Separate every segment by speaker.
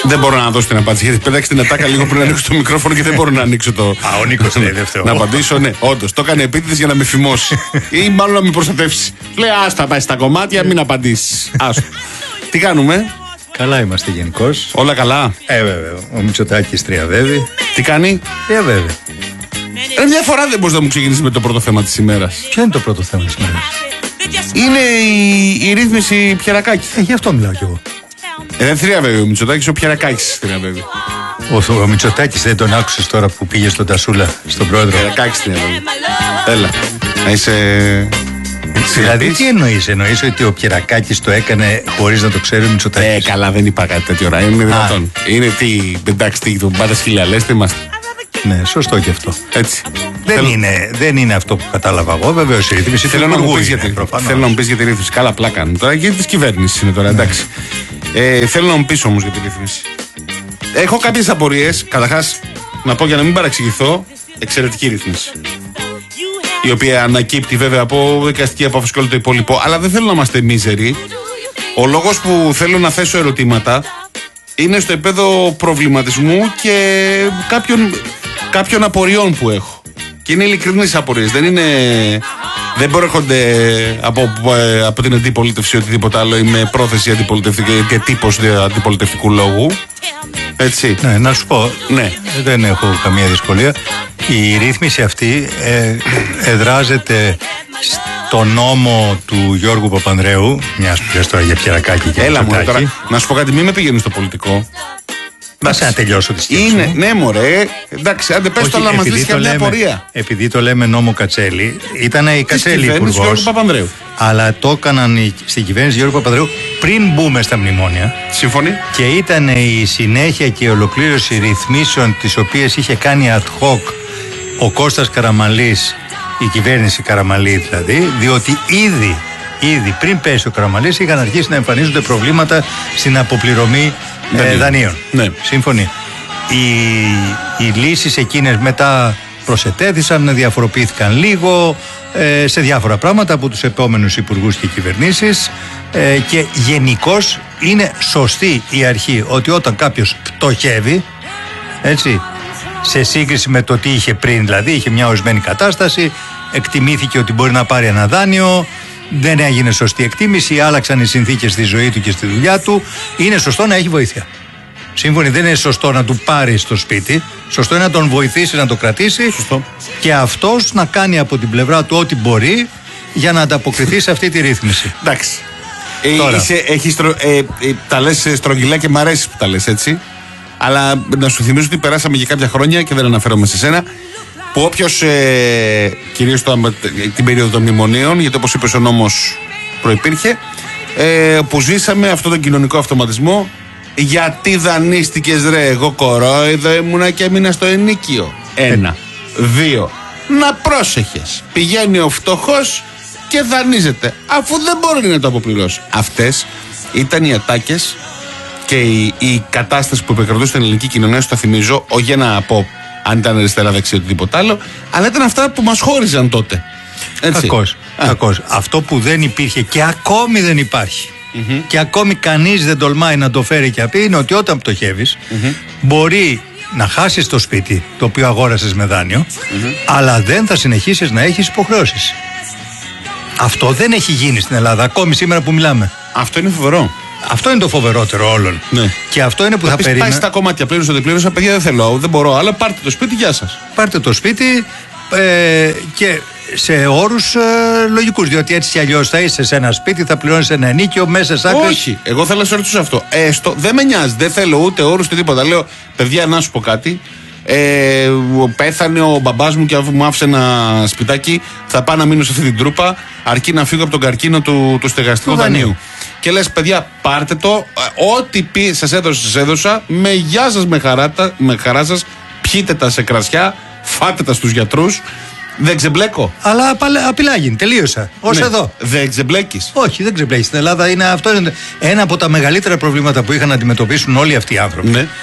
Speaker 1: Δεν μπορώ να δώσω την απάντηση. Γιατί πέταξε την ατάκα λίγο πριν ανοίξω το μικρόφωνο και δεν μπορώ να ανοίξω το.
Speaker 2: Α, ο Νίκος λέει δεν φταίω.
Speaker 1: Να απαντήσω, ναι, όντως. Το έκανε επίτηδες για να με φημώσει. Ή μάλλον να με προστατεύσει. Λέει, άστα πάει στα κομμάτια, μην απαντήσει. Άστο. Τι κάνουμε?
Speaker 2: Καλά είμαστε γενικώς.
Speaker 1: Όλα καλά.
Speaker 2: Βέβαια. Ο Μητσοτάκης τριαβεύει.
Speaker 1: Τι κάνει?
Speaker 2: Τριαβεύει.
Speaker 1: Μια φορά δεν μπορείς να μου ξεκινήσεις με το πρώτο θέμα της ημέρας.
Speaker 2: Ποιο είναι το πρώτο θέμα της ημέρας?
Speaker 1: Είναι η ρύθμιση Πιερακάκη.
Speaker 2: Γι' αυτό μιλάω κι εγώ.
Speaker 1: Δεν θριαβεύει ο Μητσοτάκης, ο Πιερακάκης θριαβεύει.
Speaker 2: Ο Μητσοτάκης δεν τον άκουσες τώρα που πήγε στον Τασούλα, στον πρόεδρο?
Speaker 1: Πιερακάκης θριαβεύει. Έλα, να είσαι.
Speaker 2: Δηλαδή τι εννοείς ότι ο Πιερακάκης το έκανε χωρίς να το ξέρει ο Μητσοτάκης?
Speaker 1: Καλά, δεν είπα κάτι τέτοιο ώρα. Είναι δυνατόν. Είναι τι, εντάξει, τι, τον πάτε χιλιαλές, τι είμαστε.
Speaker 2: Ναι, σωστό και αυτό.
Speaker 1: Έτσι.
Speaker 2: Δεν είναι αυτό που κατάλαβα εγώ. Βεβαίως η ρύθμιση
Speaker 1: θέλω να μου πεις για τη ρύθμιση. Καλά, πλάκα είναι τώρα. Γιατί τη κυβέρνηση είναι τώρα, εντάξει. Θέλω να μου πεις όμως για τη ρύθμιση. Έχω κάποιες απορίες. Καταρχάς, να πω για να μην παραξηγηθώ, εξαιρετική ρύθμιση. Η οποία ανακύπτει βέβαια από δικαστική απόφαση και όλο το υπόλοιπο. Αλλά δεν θέλω να είμαστε μίζεροι. Ο λόγος που θέλω να θέσω ερωτήματα είναι στο επίπεδο προβληματισμού και κάποιων απορριών που έχω. Και είναι ειλικρινείς απορίες. Δεν προέρχονται από την αντιπολίτευση ή οτιδήποτε άλλο ή με πρόθεση αντιπολιτευτική και τύπος αντιπολιτευτικού λόγου. Έτσι.
Speaker 2: Ναι, να σου πω.
Speaker 1: Ναι.
Speaker 2: Δεν έχω καμία δυσκολία. Η ρύθμιση αυτή εδράζεται στο νόμο του Γιώργου Παπανδρέου. Μιας που λες τώρα για Πιερακάκη και
Speaker 1: έλα μου τώρα, να σου πω κάτι, μην με πηγαίνεις στο πολιτικό.
Speaker 2: Άσε να τελειώσω τη σκέψη μου.
Speaker 1: Ναι μωρέ, εντάξει, άντε πες το, αλλά μας δεις και μια απορία.
Speaker 2: Επειδή το λέμε νόμο Κατσέλη, ήταν η Κατσέλη υπουργός.
Speaker 1: Γιώργου Παπανδρέου.
Speaker 2: Αλλά το έκαναν στην κυβέρνηση Γιώργου Παπανδρέου πριν μπούμε στα μνημόνια.
Speaker 1: Σύμφωνοι.
Speaker 2: Και ήταν η συνέχεια και η ολοκλήρωση ρυθμίσεων τις οποίες είχε κάνει ad hoc ο Κώστας Καραμανλής, η κυβέρνηση Καραμανλή δηλαδή, διότι ήδη πριν πέσει ο Καραμανλής είχαν αρχίσει να εμφανίζονται προβλήματα στην αποπληρωμή δανείων.
Speaker 1: Ναι.
Speaker 2: Σύμφωνοι. Οι λύσεις εκείνες μετά προσετέθησαν, διαφοροποιήθηκαν λίγο σε διάφορα πράγματα από τους επόμενους υπουργούς και κυβερνήσεις και γενικώς είναι σωστή η αρχή ότι όταν κάποιος πτωχεύει, έτσι, σε σύγκριση με το τι είχε πριν, δηλαδή είχε μια ορισμένη κατάσταση, εκτιμήθηκε ότι μπορεί να πάρει ένα δάνειο, δεν έγινε σωστή εκτίμηση, άλλαξαν οι συνθήκες στη ζωή του και στη δουλειά του, είναι σωστό να έχει βοήθεια. Σύμφωνοι, δεν είναι σωστό να του πάρει στο σπίτι, σωστό είναι να τον βοηθήσει να το κρατήσει. Σωστό. Και αυτός να κάνει από την πλευρά του ό,τι μπορεί για να ανταποκριθεί σε αυτή τη ρύθμιση.
Speaker 1: Εντάξει. Τα λες στρογγυλά και μ' αρέσει που τα λες έτσι. Αλλά να σου θυμίσω ότι περάσαμε για κάποια χρόνια και δεν αναφέρομαι σε σένα, που όποιος, κυρίως την περίοδο των μνημονίων, γιατί όπως είπες ο νόμος προϋπήρχε, που ζήσαμε αυτόν τον κοινωνικό αυτοματισμό. Γιατί δανείστηκες ρε, εγώ κορόιδο ήμουνα και έμεινα στο ενίκιο. 1. 2. Να πρόσεχες. Πηγαίνει ο φτωχός και δανείζεται, αφού δεν μπορεί να το αποπληρώσει. Αυτές ήταν οι ατάκες και η κατάσταση που επικρατούσε στην ελληνική κοινωνία, σου τα θυμίζω, όχι για να πω αν ήταν αριστερά, δεξιά, οτιδήποτε άλλο, αλλά ήταν αυτά που μας χώριζαν τότε.
Speaker 2: Κακώς. Αυτό που δεν υπήρχε και ακόμη δεν υπάρχει, και ακόμη κανείς δεν τολμάει να το φέρει και απεί, είναι ότι όταν πτωχεύεις μπορεί να χάσεις το σπίτι το οποίο αγόρασες με δάνειο, αλλά δεν θα συνεχίσεις να έχεις υποχρεώσεις. Αυτό δεν έχει γίνει στην Ελλάδα ακόμη σήμερα που μιλάμε.
Speaker 1: Αυτό είναι φοβερό.
Speaker 2: Αυτό είναι το φοβερότερο όλων. Ναι. Και αυτό είναι που θα περίμενα.
Speaker 1: Πάει στα κομμάτια, πλήρωσα, δεν πλήρωσα, παιδιά δεν θέλω, δεν μπορώ, αλλά πάρτε το σπίτι, γεια σας.
Speaker 2: Πάρτε το σπίτι και σε όρους λογικούς, διότι έτσι κι αλλιώς θα είσαι σε ένα σπίτι, θα πληρώνεις ένα ενίκιο μέσα σ' άκρη.
Speaker 1: Όχι, εγώ θέλω να σε ρωτήσω αυτό. Δεν με νοιάζει, δεν θέλω ούτε όρους ούτε τίποτα. Λέω, παιδιά, να σου πω κάτι. Πέθανε ο μπαμπάς μου και μου άφησε ένα σπιτάκι, θα πάω να μείνω σε αυτή την τρούπα, αρκεί να φύγω από τον καρκίνο του στεγαστικού δανείου. Και λες, παιδιά, πάρτε το, ό,τι σας έδωσα, με γεια σας, με χαρά σας, πιείτε τα σε κρασιά, φάτε τα στους γιατρούς. Δεν ξεμπλέκω.
Speaker 2: Αλλά απειλάγιν, τελείωσα. Ως εδώ.
Speaker 1: Δεν ξεμπλέκεις.
Speaker 2: Όχι, δεν ξεμπλέκεις. Στην Ελλάδα αυτό είναι ένα από τα μεγαλύτερα προβλήματα που είχαν να αντιμετωπίσουν όλοι αυτοί οι άνθρωποι. Ναι.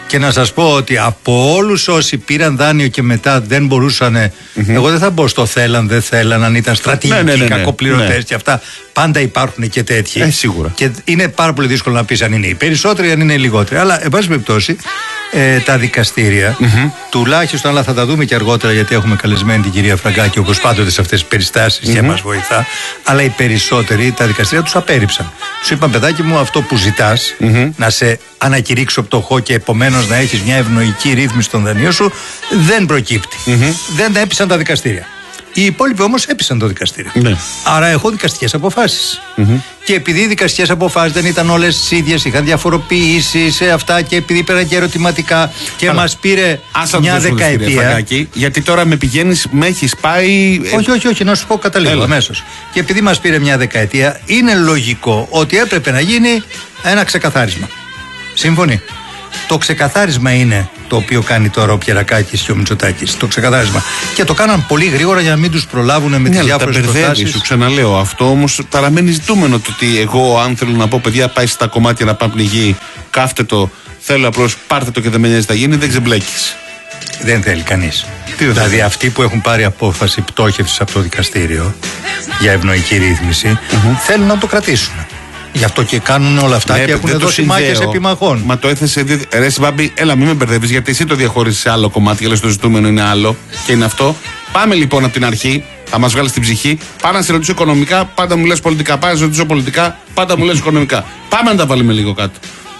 Speaker 2: Και να σας πω ότι από όλους όσοι πήραν δάνειο και μετά δεν μπορούσαν, εγώ δεν θα μπω στο θέλαν, δεν θέλαν, αν ήταν στρατηγικοί, κακοπληρωτές και αυτά. Πάντα υπάρχουν και τέτοιοι.
Speaker 1: Σίγουρα.
Speaker 2: Και είναι πάρα πολύ δύσκολο να πεις αν είναι οι περισσότεροι, αν είναι οι λιγότεροι. Αλλά, εν πάση περιπτώσει, τα δικαστήρια, τουλάχιστον, αλλά θα τα δούμε και αργότερα, γιατί έχουμε καλεσμένη την κυρία Φραγκάκη, όπως πάντοτε σε αυτές τις περιστάσεις και μας βοηθά. Αλλά οι περισσότεροι, τα δικαστήρια τους απέρριψαν. Τους είπαν, παιδάκι μου, αυτό που ζητάς, να σε ανακηρύξω πτωχό και επομένως να έχεις μια ευνοϊκή ρύθμιση των δανείων σου, δεν προκύπτει. Δεν τα έπεισαν τα δικαστήρια. Οι υπόλοιποι όμως έπεισαν το δικαστήριο. Άρα έχω δικαστικές αποφάσεις. Και επειδή οι δικαστικές αποφάσεις δεν ήταν όλες τις ίδιες, είχαν διαφοροποιήσεις σε αυτά, και επειδή πήραν και ερωτηματικά και μας πήρε μια δεκαετία.
Speaker 1: Γιατί τώρα με πηγαίνεις, με έχεις πάει.
Speaker 2: Όχι, να σου πω καταλήγω αμέσως. Και επειδή μας πήρε μια δεκαετία, είναι λογικό ότι έπρεπε να γίνει ένα ξεκαθάρισμα. Σύμφωνοι? Το ξεκαθάρισμα είναι το οποίο κάνει τώρα ο Πιερακάκης και ο Μητσοτάκης. Το ξεκαθάρισμα. Και το κάναν πολύ γρήγορα για να μην τους προλάβουν με τις διάφορες προτάσεις.
Speaker 1: Σου ξαναλέω, αυτό όμως παραμένει ζητούμενο. Το ότι εγώ, αν θέλω να πω, παιδιά, πάει στα κομμάτια να πάει πνιγεί, κάφτε το, θέλω απλώς πάρτε το και δεν με νοιάζει, θα γίνει, δεν ξεμπλέκεις.
Speaker 2: Δεν θέλει κανείς. Δηλαδή, αυτοί που έχουν πάρει απόφαση πτώχευσης από το δικαστήριο για ευνοϊκή ρύθμιση, θέλουν να το κρατήσουν. Γι' αυτό και κάνουν όλα αυτά, και έχουν δώσει μάχες επιμαχών.
Speaker 1: Μα το έθεσε. Ρε Μπάμπη, έλα, μην με μπερδεύεις, γιατί εσύ το διαχώρισες σε άλλο κομμάτι. Και λες το ζητούμενο είναι άλλο και είναι αυτό. Πάμε λοιπόν από την αρχή, θα μας βγάλεις την ψυχή. Πάμε να σε ρωτήσω οικονομικά, πάντα μου λες πολιτικά. Πάμε να σε ρωτήσω πολιτικά, πάντα μου λες οικονομικά. Πάμε να τα βάλουμε λίγο κάτω.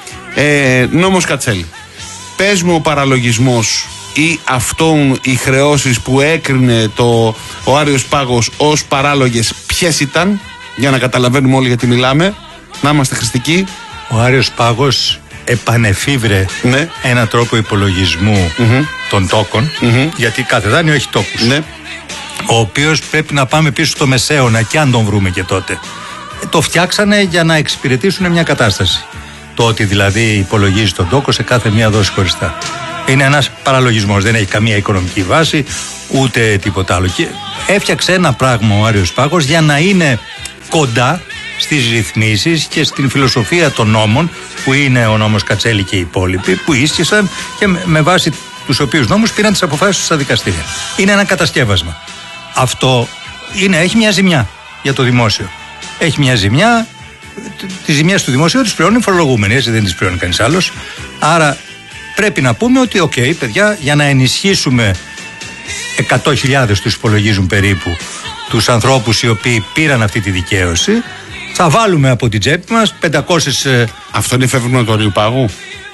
Speaker 1: Νόμος Κατσέλη. Πες μου ο παραλογισμός ή αυτόν οι χρεώσεις που έκρινε ο Άριος Πάγος ως παράλογες, ποιες ήταν, για να καταλαβαίνουμε όλοι γιατί μιλάμε. Να είμαστε χρηστικοί.
Speaker 2: Ο Άριος Πάγος επανεφίβρε ένα τρόπο υπολογισμού των τόκων, γιατί κάθε δάνειο έχει τόκους, ο οποίος πρέπει να πάμε πίσω στο Μεσαίωνα, και αν τον βρούμε και τότε. Το φτιάξανε για να εξυπηρετήσουν μια κατάσταση. Το ότι δηλαδή υπολογίζει τον τόκο σε κάθε μία δόση χωριστά. Είναι ένας παραλογισμός, δεν έχει καμία οικονομική βάση ούτε τίποτα άλλο. Και έφτιαξε ένα πράγμα ο Άριος Πάγος για να είναι κοντά στις ρυθμίσεις και στην φιλοσοφία των νόμων, που είναι ο νόμος Κατσέλη και οι υπόλοιποι, που ίσχυσαν και με βάση τους οποίους νόμους πήραν τις αποφάσεις στα δικαστήρια. Είναι ένα κατασκεύασμα. Αυτό έχει μια ζημιά για το δημόσιο. Έχει μια ζημιά, τις ζημιές του δημοσίου τις πληρώνουν οι φορολογούμενοι, έτσι δεν τις πληρώνει κανείς άλλος. Άρα πρέπει να πούμε ότι παιδιά, για να ενισχύσουμε 100.000, τους υπολογίζουν περίπου, τους ανθρώπους οι οποίοι πήραν αυτή τη δικαίωση, θα βάλουμε από την τσέπη μας 500.
Speaker 1: Αυτό είναι φεύγουμε του Αριού Πάγου.